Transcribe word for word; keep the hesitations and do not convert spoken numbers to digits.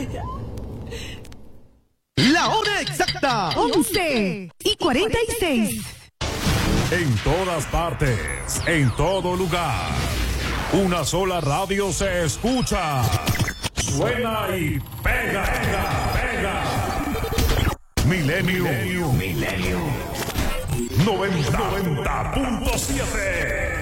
La hora exacta, once y cuarenta y seis. En todas partes, en todo lugar. Una sola radio se escucha. Suena y pega, pega, pega. Milenio, Milenio, Milenio. noventa punto siete.